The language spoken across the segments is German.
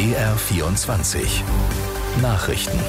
BR24 Nachrichten.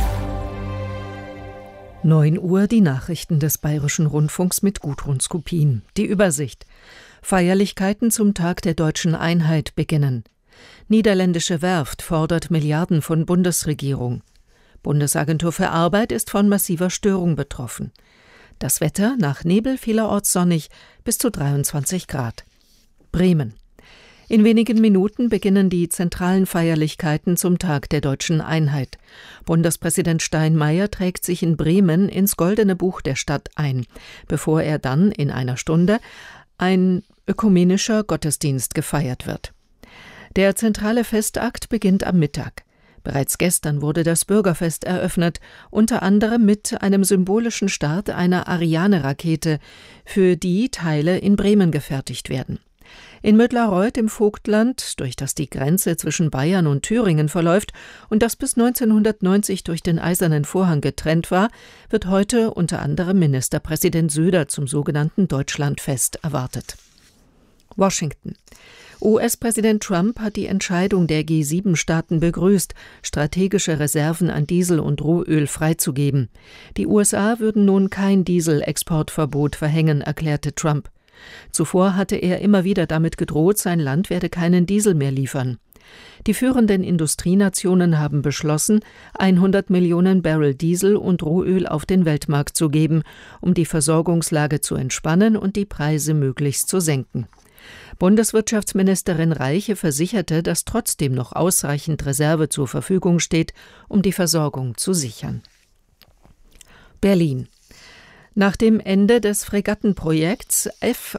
9 Uhr die Nachrichten des Bayerischen Rundfunks mit Gudrun Skupin. Die Übersicht. Feierlichkeiten zum Tag der deutschen Einheit beginnen. Niederländische Werft fordert Milliarden von Bundesregierung. Bundesagentur für Arbeit ist von massiver Störung betroffen. Das Wetter nach Nebel vielerorts sonnig bis zu 23 Grad. Bremen. In wenigen Minuten beginnen die zentralen Feierlichkeiten zum Tag der deutschen Einheit. Bundespräsident Steinmeier trägt sich in Bremen ins Goldene Buch der Stadt ein, bevor er dann in einer Stunde ein ökumenischer Gottesdienst gefeiert wird. Der zentrale Festakt beginnt am Mittag. Bereits gestern wurde das Bürgerfest eröffnet, unter anderem mit einem symbolischen Start einer Ariane-Rakete, für die Teile in Bremen gefertigt werden. In Müttlerreuth im Vogtland, durch das die Grenze zwischen Bayern und Thüringen verläuft und das bis 1990 durch den Eisernen Vorhang getrennt war, wird heute unter anderem Ministerpräsident Söder zum sogenannten Deutschlandfest erwartet. Washington. US-Präsident Trump hat die Entscheidung der G7-Staaten begrüßt, strategische Reserven an Diesel und Rohöl freizugeben. Die USA würden nun kein Dieselexportverbot verhängen, erklärte Trump. Zuvor hatte er immer wieder damit gedroht, sein Land werde keinen Diesel mehr liefern. Die führenden Industrienationen haben beschlossen, 100 Millionen Barrel Diesel und Rohöl auf den Weltmarkt zu geben, um die Versorgungslage zu entspannen und die Preise möglichst zu senken. Bundeswirtschaftsministerin Reiche versicherte, dass trotzdem noch ausreichend Reserve zur Verfügung steht, um die Versorgung zu sichern. Berlin. Nach dem Ende des Fregattenprojekts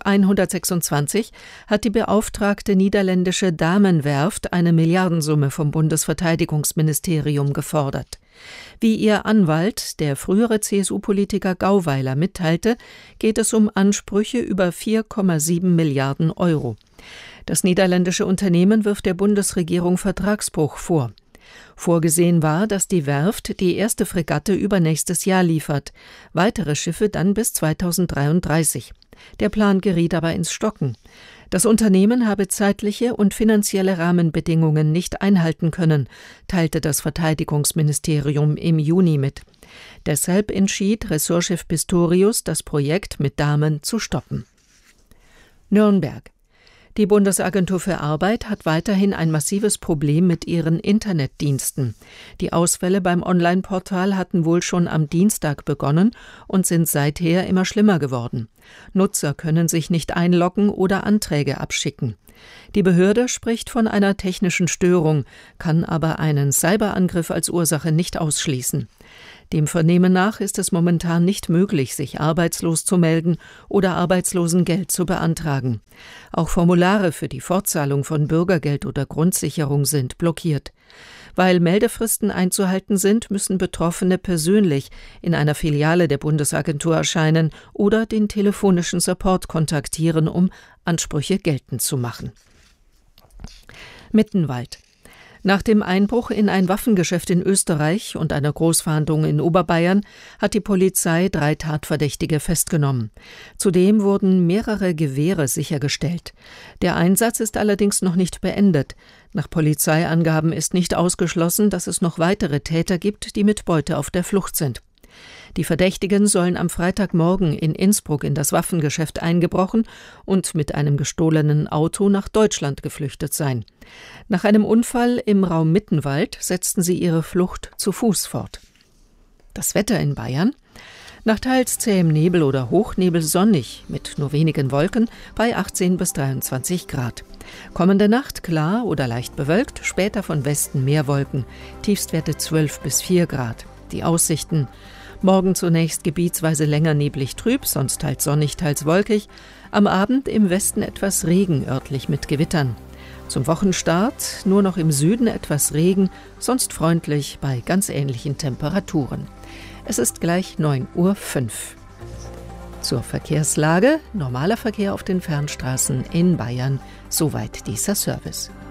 F-126 hat die beauftragte niederländische Damenwerft eine Milliardensumme vom Bundesverteidigungsministerium gefordert. Wie ihr Anwalt, der frühere CSU-Politiker Gauweiler, mitteilte, geht es um Ansprüche über 4,7 Milliarden Euro. Das niederländische Unternehmen wirft der Bundesregierung Vertragsbruch vor. Vorgesehen war, dass die Werft die erste Fregatte übernächstes Jahr liefert, weitere Schiffe dann bis 2033. Der Plan geriet aber ins Stocken. Das Unternehmen habe zeitliche und finanzielle Rahmenbedingungen nicht einhalten können, teilte das Verteidigungsministerium im Juni mit. Deshalb entschied Ressortchef Pistorius, das Projekt mit Damen zu stoppen. Nürnberg. Die Bundesagentur für Arbeit hat weiterhin ein massives Problem mit ihren Internetdiensten. Die Ausfälle beim Online-Portal hatten wohl schon am Dienstag begonnen und sind seither immer schlimmer geworden. Nutzer können sich nicht einloggen oder Anträge abschicken. Die Behörde spricht von einer technischen Störung, kann aber einen Cyberangriff als Ursache nicht ausschließen. Dem Vernehmen nach ist es momentan nicht möglich, sich arbeitslos zu melden oder Arbeitslosengeld zu beantragen. Auch Formulare für die Fortzahlung von Bürgergeld oder Grundsicherung sind blockiert. Weil Meldefristen einzuhalten sind, müssen Betroffene persönlich in einer Filiale der Bundesagentur erscheinen oder den telefonischen Support kontaktieren, um Ansprüche geltend zu machen. Mittenwald. Nach dem Einbruch in ein Waffengeschäft in Österreich und einer Großfahndung in Oberbayern hat die Polizei 3 Tatverdächtige festgenommen. Zudem wurden mehrere Gewehre sichergestellt. Der Einsatz ist allerdings noch nicht beendet. Nach Polizeiangaben ist nicht ausgeschlossen, dass es noch weitere Täter gibt, die mit Beute auf der Flucht sind. Die Verdächtigen sollen am Freitagmorgen in Innsbruck in das Waffengeschäft eingebrochen und mit einem gestohlenen Auto nach Deutschland geflüchtet sein. Nach einem Unfall im Raum Mittenwald setzten sie ihre Flucht zu Fuß fort. Das Wetter in Bayern? Nach teils zähem Nebel oder Hochnebel sonnig, mit nur wenigen Wolken, bei 18 bis 23 Grad. Kommende Nacht klar oder leicht bewölkt, später von Westen mehr Wolken, Tiefstwerte 12 bis 4 Grad. Die Aussichten: Morgen zunächst gebietsweise länger neblig trüb, sonst teils sonnig, teils wolkig. Am Abend im Westen etwas Regen, örtlich mit Gewittern. Zum Wochenstart nur noch im Süden etwas Regen, sonst freundlich bei ganz ähnlichen Temperaturen. Es ist gleich 9:05 Uhr. Zur Verkehrslage: normaler Verkehr auf den Fernstraßen in Bayern. Soweit dieser Service.